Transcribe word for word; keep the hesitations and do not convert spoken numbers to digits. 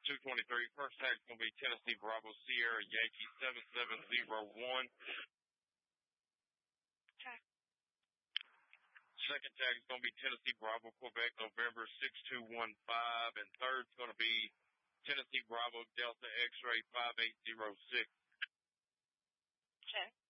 two twenty-three. First tag is going to be Tennessee Bravo Sierra Yankee seven seven zero one. Okay. Second tag is going to be Tennessee Bravo Quebec November six two one five. And third is going to be Tennessee Bravo Delta X-Ray five eight zero six. Okay.